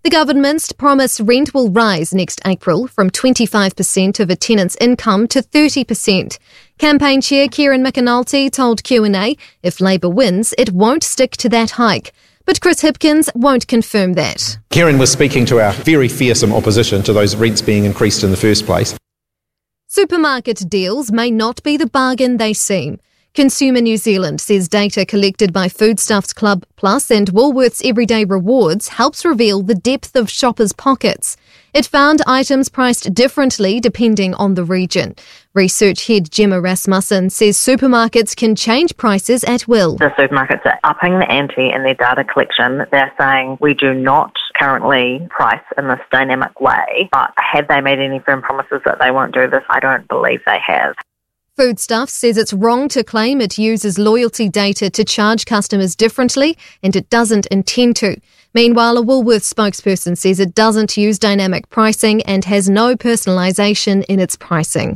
The government's promised rent will rise next April from 25% of a tenant's income to 30%. Campaign chair Kieran McAnulty told Q&A if Labour wins, it won't stick to that hike. But Chris Hipkins won't confirm that. Kieran was speaking to our very fearsome opposition to those rents being increased in the first place. Supermarket deals may not be the bargain they seem. Consumer New Zealand says data collected by Foodstuffs Club Plus and Woolworths Everyday Rewards helps reveal the depth of shoppers' pockets. It found items priced differently depending on the region. Research head Gemma Rasmussen says supermarkets can change prices at will. The supermarkets are upping the ante in their data collection. They're saying we do not currently price in this dynamic way, but have they made any firm promises that they won't do this? I don't believe they have. Foodstuffs says it's wrong to claim it uses loyalty data to charge customers differently, and it doesn't intend to. Meanwhile, a Woolworths spokesperson says it doesn't use dynamic pricing and has no personalisation in its pricing.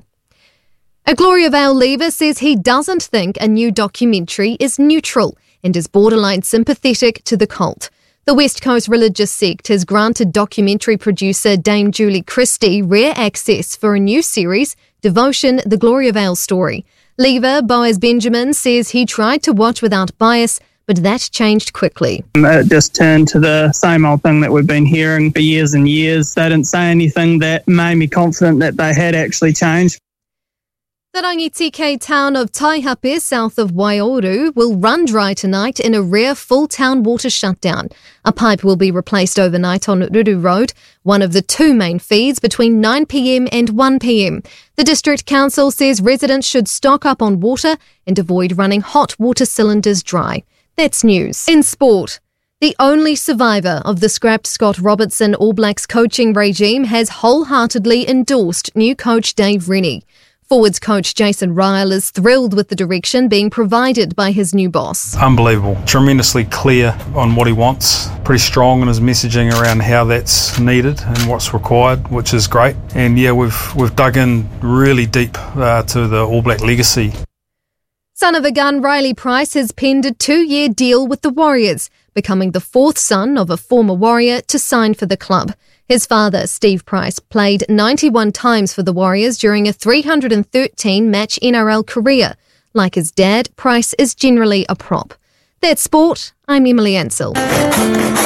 A Gloria Vale leaver says he doesn't think a new documentary is neutral and is borderline sympathetic to the cult. The West Coast religious sect has granted documentary producer Dame Julie Christie rare access for a new series, Devotion, the Gloria Vale Story. Leaver Boaz Benjamin says he tried to watch without bias, but that changed quickly. It just turned to the same old thing that we've been hearing for years and years. They didn't say anything that made me confident that they had actually changed. The Rangitike town of Taihape, south of Waioro, will run dry tonight in a rare full-town water shutdown. A pipe will be replaced overnight on Ruru Road, one of the two main feeds between 9 p.m. and 1 p.m. The District Council says residents should stock up on water and avoid running hot water cylinders dry. That's news. In sport, the only survivor of the scrapped Scott Robertson All Blacks coaching regime has wholeheartedly endorsed new coach Dave Rennie. Forwards coach Jason Ryle is thrilled with the direction being provided by his new boss. Unbelievable. Tremendously clear on what he wants. Pretty strong in his messaging around how that's needed and what's required, which is great. And yeah, we've dug in really deep to the All Black legacy. Son of a gun Riley Price has penned a 2-year deal with the Warriors, becoming the fourth son of a former Warrior to sign for the club. His father, Steve Price, played 91 times for the Warriors during a 313-match NRL career. Like his dad, Price is generally a prop. That's sport. I'm Emily Ansell.